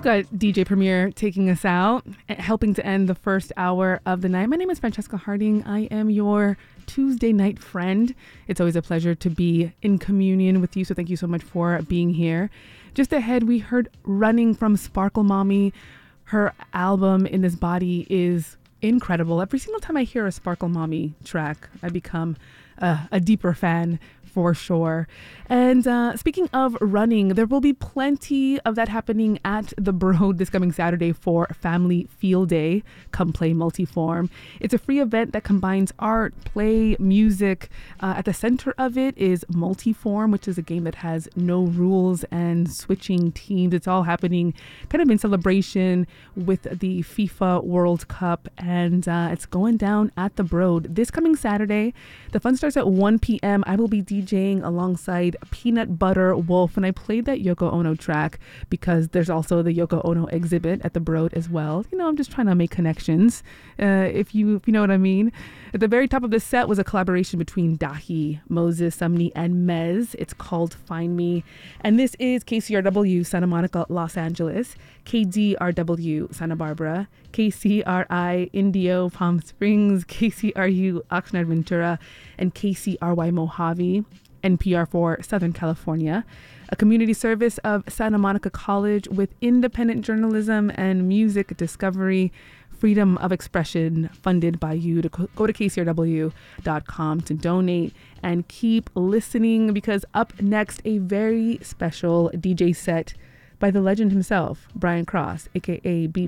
got DJ Premier taking us out, helping to end the first hour of the night. My name is Francesca Harding. I am your Tuesday night friend. It's always a pleasure to be in communion with you, so thank you so much for being here. Just ahead, we heard Running from Sparkle Mommy. Her album In This Body is incredible. Every single time I hear a Sparkle Mommy track, I become a deeper fan for sure. And speaking of running, there will be plenty of that happening at the Broad this coming Saturday for Family Field Day. Come play Multiform. It's a free event that combines art, play, music. At the center of it is Multiform, which is a game that has no rules and switching teams. It's all happening kind of in celebration with the FIFA World Cup, and it's going down at the Broad this coming Saturday. The fun starts at 1 p.m. I will be DJing alongside Peanut Butter Wolf, and I played that Yoko Ono track because there's also the Yoko Ono exhibit at the Broad as well. You know, I'm just trying to make connections, if you know what I mean. At the very top of the set was a collaboration between Dahi, Moses Sumney, and Mez. It's called Find Me, and this is KCRW Santa Monica, Los Angeles, KDRW Santa Barbara, KCRI Indio Palm Springs, KCRU Oxnard Ventura, and KCRY Mojave, NPR for Southern California, a community service of Santa Monica College with independent journalism and music discovery, freedom of expression, funded by you. To go to kcrw.com to donate and keep listening, because up next, a very special DJ set by the legend himself, Brian Cross, aka B+,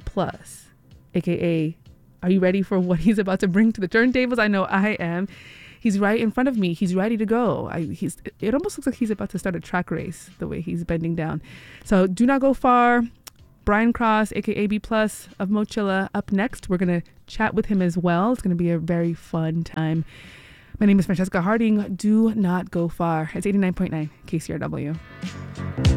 aka, are you ready for what he's about to bring to the turntables? I know I am. He's right in front of me. He's ready to go. It almost looks like he's about to start a track race, the way he's bending down. So do not go far. Brian Cross, aka B+ of Mochilla, up next. We're going to chat with him as well. It's going to be a very fun time. My name is Francesca Harding. Do not go far. It's 89.9 KCRW.